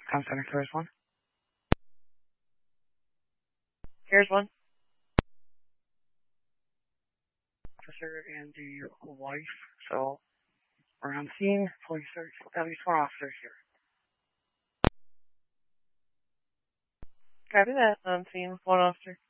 Town Center, here's one. Here's one. Officer and the wife. So we're on scene. Police search. At least one officer here. Copy that. On scene with one officer.